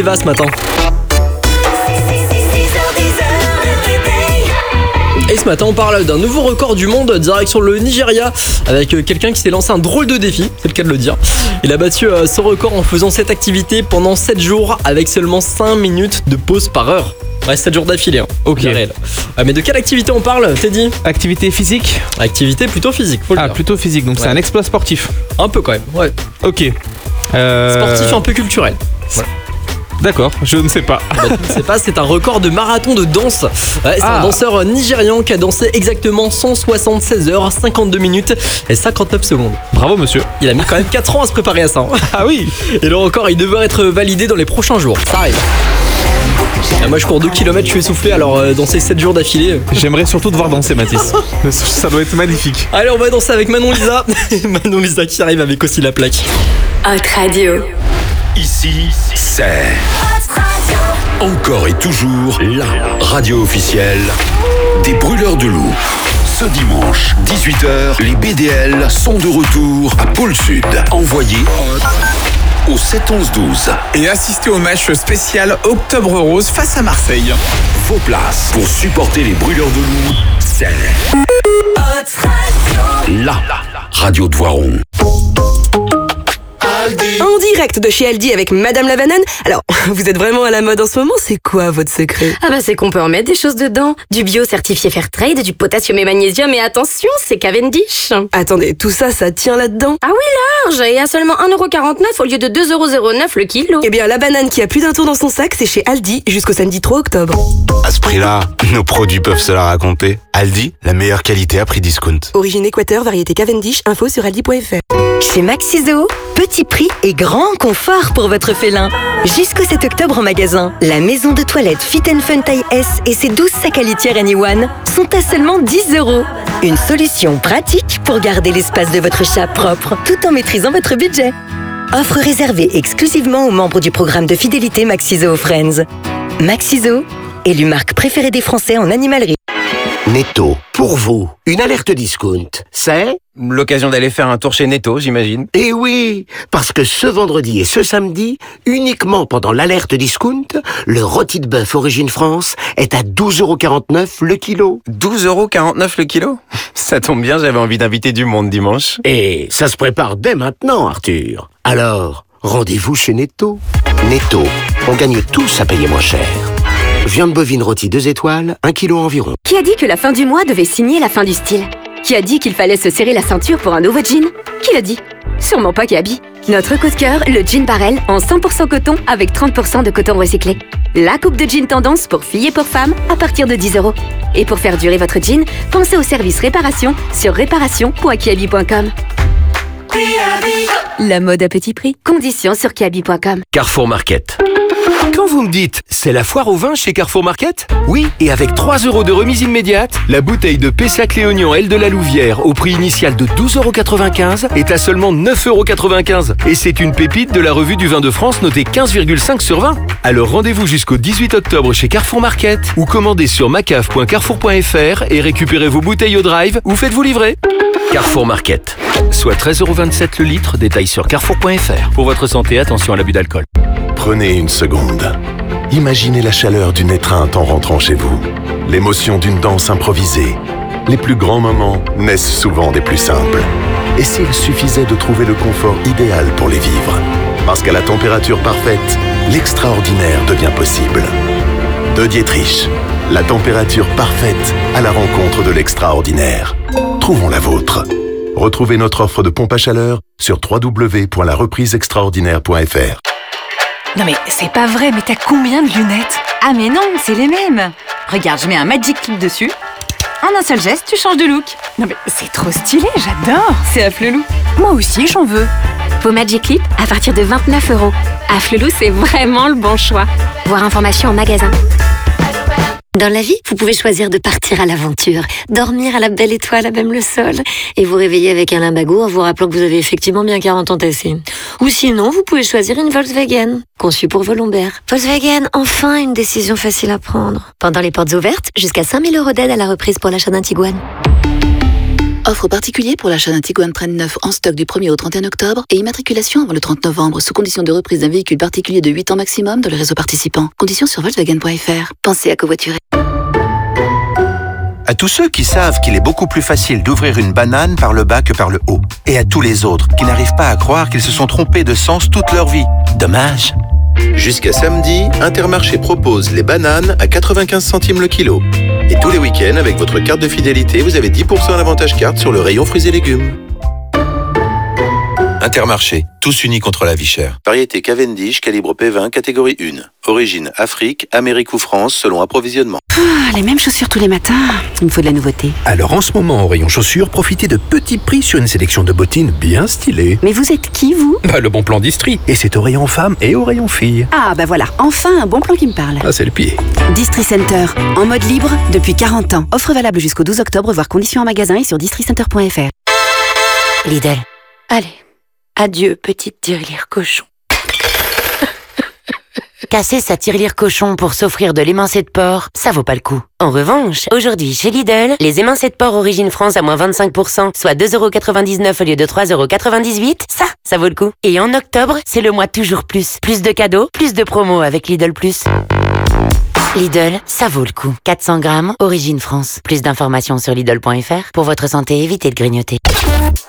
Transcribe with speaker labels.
Speaker 1: va ce matin. Et ce matin, on parle d'un nouveau record du monde, direction le Nigeria, avec quelqu'un qui s'est lancé un drôle de défi, c'est le cas de le dire. Il a battu son record en faisant cette activité pendant 7 jours, avec seulement 5 minutes de pause par heure. Ouais, 7 jours d'affilée, hein.
Speaker 2: Ok.
Speaker 1: Mais de quelle activité on parle, Teddy ?
Speaker 2: Activité physique ?
Speaker 1: Activité plutôt physique, faut le dire.
Speaker 2: Plutôt physique, donc
Speaker 1: Ouais.
Speaker 2: c'est un exploit sportif.
Speaker 1: Un peu quand même, ouais.
Speaker 2: Ok.
Speaker 1: Sportif, un peu culturel. Voilà.
Speaker 2: D'accord, je ne sais pas.
Speaker 1: Bah, tu ne sais pas, c'est un record de marathon de danse. Ouais, c'est un danseur nigérian qui a dansé exactement 176 heures, 52 minutes et 59 secondes.
Speaker 2: Bravo monsieur.
Speaker 1: Il a mis quand même 4 ans à se préparer à ça. Hein.
Speaker 2: Ah oui.
Speaker 1: Et le record, il devrait être validé dans les prochains jours. Ça arrive. Moi je cours 2 km, je suis essoufflé, alors danser 7 jours d'affilée.
Speaker 2: J'aimerais surtout te voir danser, Mathis. Ça doit être magnifique.
Speaker 1: Allez, on va danser avec Manon Lisa. Manon Lisa qui arrive avec aussi la plaque.
Speaker 3: Hot Radio.
Speaker 4: Ici, c'est encore et toujours la radio officielle des Brûleurs de Loups. Ce dimanche, 18h, les BDL sont de retour à Pôle Sud. Envoyez au 7-11-12.
Speaker 5: Et assistez au match spécial Octobre Rose face à Marseille.
Speaker 4: Vos places pour supporter les Brûleurs de Loups, c'est la radio de Voiron.
Speaker 6: En direct de chez Aldi avec Madame la Banane. Alors, vous êtes vraiment à la mode en ce moment, c'est quoi votre secret ?
Speaker 7: Ah bah c'est qu'on peut en mettre des choses dedans. Du bio certifié Fairtrade, du potassium et magnésium et attention, c'est Cavendish.
Speaker 6: Attendez, tout ça, ça tient là-dedans ?
Speaker 7: Ah oui large, et à seulement 1,49€ au lieu de 2,09€ le kilo.
Speaker 6: Eh bien, la banane qui a plus d'un tour dans son sac, c'est chez Aldi jusqu'au samedi 3 octobre.
Speaker 8: À ce prix-là, nos produits peuvent se la raconter. Aldi, la meilleure qualité à prix discount.
Speaker 6: Origine Équateur, variété Cavendish, info sur aldi.fr.
Speaker 9: Chez Maxiso, petit prix et grand confort pour votre félin. Jusqu'au 7 octobre en magasin, la maison de toilette Fit & Fun taille S et ses 12 sacs à litière Anyone sont à seulement 10€. Une solution pratique pour garder l'espace de votre chat propre tout en maîtrisant votre budget. Offre réservée exclusivement aux membres du programme de fidélité Maxiso Friends. Maxiso, élue marque préférée des Français en animalerie.
Speaker 10: Netto, pour vous, une alerte discount, c'est...
Speaker 11: L'occasion d'aller faire un tour chez Netto, j'imagine.
Speaker 10: Eh oui, parce que ce vendredi et ce samedi, uniquement pendant l'alerte discount, le rôti de bœuf Origine France est à 12,49€ le kilo.
Speaker 11: 12,49€ le kilo ? Ça tombe bien, j'avais envie d'inviter du monde dimanche.
Speaker 10: Et ça se prépare dès maintenant, Arthur. Alors, rendez-vous chez Netto. Netto, on gagne tous à payer moins cher. Viande bovine rôtie 2 étoiles, 1 kilo environ.
Speaker 7: Qui a dit que la fin du mois devait signer la fin du style ? Qui a dit qu'il fallait se serrer la ceinture pour un nouveau jean ? Qui l'a dit ? Sûrement pas Gabi. Notre coup de cœur, le jean Barrel en 100% coton avec 30% de coton recyclé. La coupe de jean tendance pour filles et pour femmes à partir de 10€. Et pour faire durer votre jean, pensez au service réparation sur réparation.kiabi.com. La mode à petit prix. Conditions sur kiabi.com.
Speaker 4: Carrefour Market. Quand vous me dites « c'est la foire au vin chez Carrefour Market ?» Oui, et avec 3€ de remise immédiate, la bouteille de Pessac Léognan L de la Louvière au prix initial de 12,95€ est à seulement 9,95€. Et c'est une pépite de la revue du vin de France notée 15,5 sur 20. Alors rendez-vous jusqu'au 18 octobre chez Carrefour Market ou commandez sur macaf.carrefour.fr et récupérez vos bouteilles au drive ou faites-vous livrer. Carrefour Market, soit 13,27€ le litre, détail sur carrefour.fr. Pour votre santé, attention à l'abus d'alcool.
Speaker 12: Prenez une seconde. Imaginez la chaleur d'une étreinte en rentrant chez vous. L'émotion d'une danse improvisée. Les plus grands moments naissent souvent des plus simples. Et s'il suffisait de trouver le confort idéal pour les vivre ? Parce qu'à la température parfaite, l'extraordinaire devient possible. De Dietrich, la température parfaite à la rencontre de l'extraordinaire. Trouvons la vôtre. Retrouvez notre offre de pompe à chaleur sur www.larepriseextraordinaire.fr.
Speaker 13: Non mais c'est pas vrai, mais t'as combien de lunettes ? Ah mais non, c'est les mêmes. Regarde, je mets un Magic Clip dessus. En un seul geste, tu changes de look. Non mais c'est trop stylé, j'adore. C'est Afflelou. Moi aussi, j'en veux.
Speaker 7: Vos Magic Clip à partir de 29€. Afflelou, c'est vraiment le bon choix. Voir information en magasin.
Speaker 14: Dans la vie, vous pouvez choisir de partir à l'aventure, dormir à la belle étoile à même le sol, et vous réveiller avec un limbago en vous rappelant que vous avez effectivement bien 40 ans tassés. Ou sinon, vous pouvez choisir une Volkswagen, conçue pour vos lombaires. Volkswagen, enfin une décision facile à prendre. Pendant les portes ouvertes, jusqu'à 5 000€ d'aide à la reprise pour l'achat d'un Tiguan.
Speaker 3: Offre particulier pour l'achat d'un Tiguan Trend 9 en stock du 1er au 31 octobre et immatriculation avant le 30 novembre sous condition de reprise d'un véhicule particulier de 8 ans maximum dans les réseaux participants. Conditions sur Volkswagen.fr. Pensez à covoiturer.
Speaker 15: À tous ceux qui savent qu'il est beaucoup plus facile d'ouvrir une banane par le bas que par le haut. Et à tous les autres qui n'arrivent pas à croire qu'ils se sont trompés de sens toute leur vie. Dommage.
Speaker 12: Jusqu'à samedi, Intermarché propose les bananes à 95 centimes le kilo. Et tous les week-ends, avec votre carte de fidélité, vous avez 10% d'avantage carte sur le rayon fruits et légumes.
Speaker 15: Intermarché, tous unis contre la vie chère.
Speaker 12: Variété Cavendish, calibre P20, catégorie 1. Origine Afrique, Amérique ou France, selon approvisionnement.
Speaker 3: Les mêmes chaussures tous les matins. Il me faut de la nouveauté.
Speaker 16: Alors en ce moment, au rayon chaussures, profitez de petits prix sur une sélection de bottines bien stylées.
Speaker 3: Mais vous êtes qui, vous?
Speaker 16: Le bon plan d'Istri. Et c'est au rayon femmes et au rayon filles.
Speaker 3: Ah, voilà. Enfin, un bon plan qui me parle.
Speaker 16: Ah, c'est le pied.
Speaker 3: Distri Center. En mode libre depuis 40 ans. Offre valable jusqu'au 12 octobre, voire conditions en magasin et sur districenter.fr.
Speaker 14: Lidl. Allez. Adieu, petite tirelire cochon. Casser sa tirelire cochon pour s'offrir de l'émincé de porc, ça vaut pas le coup. En revanche, aujourd'hui chez Lidl, les émincés de porc origine France à moins 25%, soit 2,99€ au lieu de 3,98€, ça vaut le coup. Et en octobre, c'est le mois toujours plus. Plus de cadeaux, plus de promos avec Lidl+. Lidl, ça vaut le coup. 400 grammes, origine France. Plus d'informations sur Lidl.fr. Pour votre santé, évitez de grignoter.